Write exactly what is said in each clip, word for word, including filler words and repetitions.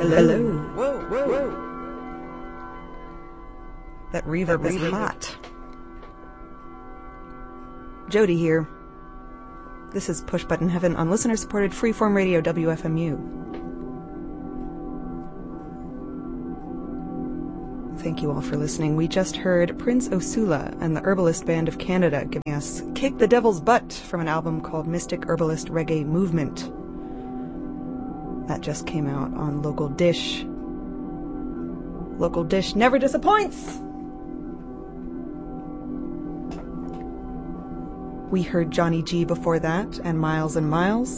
Hello. Hello. Whoa, whoa, whoa. That reverb that is reverb. hot. Jody here. This is Push Button Heaven on listener-supported freeform radio W F M U. Thank you all for listening. We just heard Prince Osula and the Herbalist Band of Canada giving us Kick the Devil's Butt from an album called Mystic Herbalist Reggae Movement. That just came out on Local Dish. Local Dish never disappoints! We heard Johnny G before that, and Miles and Miles,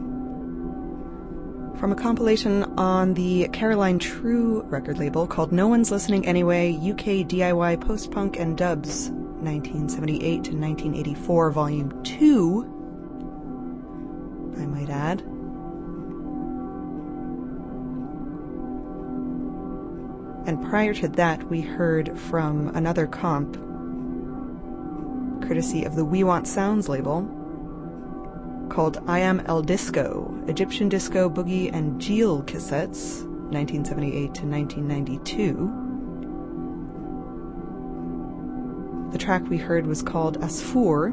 from a compilation on the Caroline True record label called No One's Listening Anyway, U K D I Y Post-Punk and Dubs, nineteen seventy-eight to nineteen eighty-four, Volume two, I might add. And prior to that, we heard from another comp, courtesy of the We Want Sounds label, called I Am El Disco, Egyptian Disco, Boogie, and Jeel Cassettes, nineteen seventy-eight to nineteen ninety-two. The track we heard was called Asfour,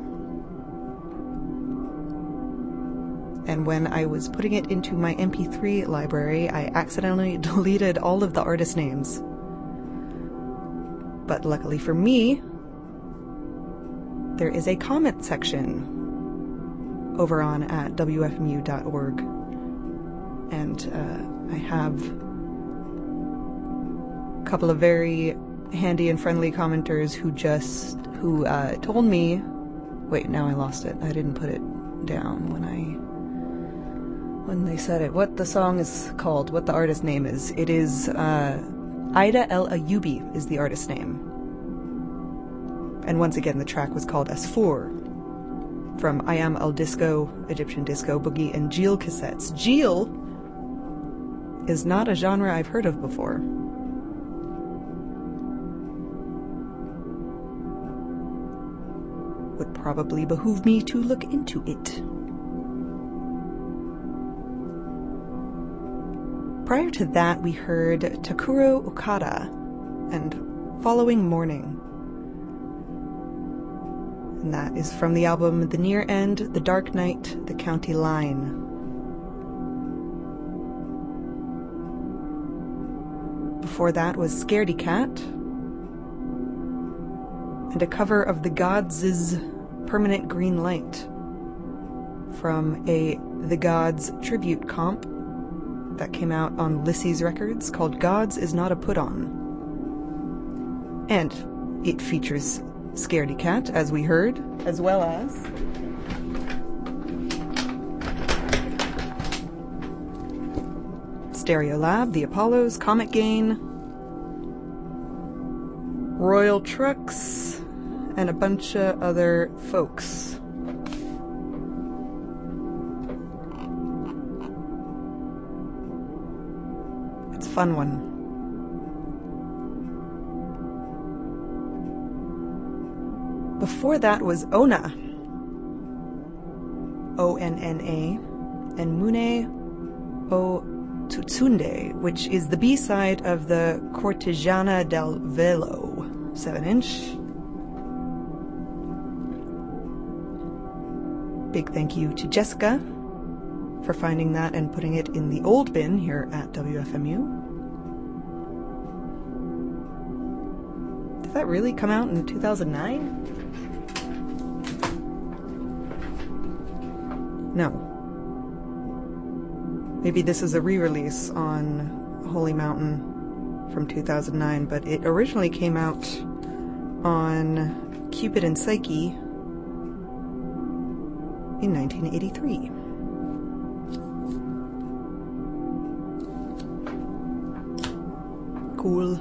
and when I was putting it into my M P three library, I accidentally deleted all of the artist names. But luckily for me, there is a comment section over on at W F M U dot org, and uh, I have a couple of very handy and friendly commenters who just who uh, told me, wait, now I lost it. I didn't put it down when I when they said it. What the song is called, what the artist name is. It is uh, Ida El Ayubi is the artist name. And once again, the track was called Asfour from I Am El Disco, Egyptian Disco, Boogie, and Jeel Cassettes. Jeel is not a genre I've heard of before. Would probably behoove me to look into it. Prior to that, we heard Takuro Okada and Following Morning. And that is from the album The Near End, The Dark Night, The County Line. Before that was Scaredy Cat, and a cover of The Gods' Permanent Green Light from a The Gods tribute comp that came out on Lissy's Records called Gods Is Not a Put-On. And it features Scaredy Cat, as we heard, as well as Stereolab, The Apollos, Comet Gain, Royal Trucks, and a bunch of other folks. It's a fun one. Before that was Ona, O N N A, and Mune O Tutsunde, which is the B-side of the Cortegiana del Velo seven inch. Big thank you to Jessica for finding that and putting it in the old bin here at W F M U. Did that really come out in two thousand nine? No. Maybe this is a re-release on Holy Mountain from two thousand nine, but it originally came out on Cupid and Psyche in nineteen eighty-three. Cool.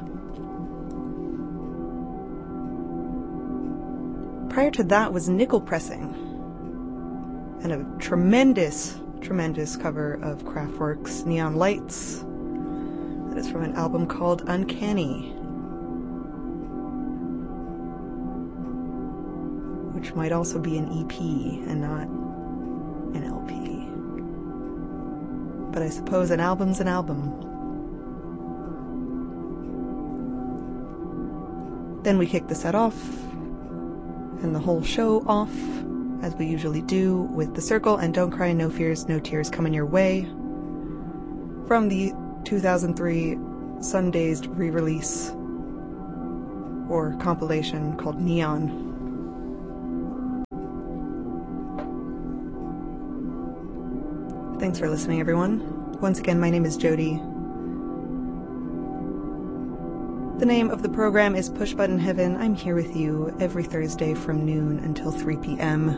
Prior to that was Nickel Pressing, and a tremendous, tremendous cover of Kraftwerk's Neon Lights. That is from an album called Uncanny, which might also be an E P and not an L P. But I suppose an album's an album. Then we kick the set off, and the whole show off, as we usually do, with The Circle and Don't Cry, No Fears, No Tears Coming Your Way, from the two thousand three Sundazed re-release, or compilation, called Neon. Thanks for listening, everyone. Once again, my name is Jody. The name of the program is Push Button Heaven. I'm here with you every Thursday from noon until three p.m.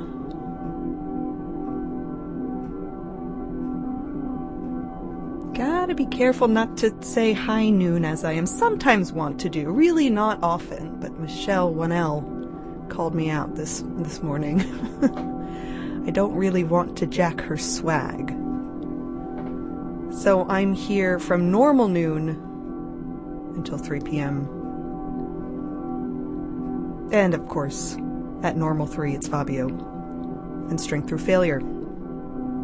Gotta be careful not to say high noon as I am sometimes wont to do. Really not often, but Michelle Wannell called me out this, this morning. I don't really want to jack her swag. So I'm here from normal noon until three p.m. And of course, at normal three, it's Fabio and Strength Through Failure.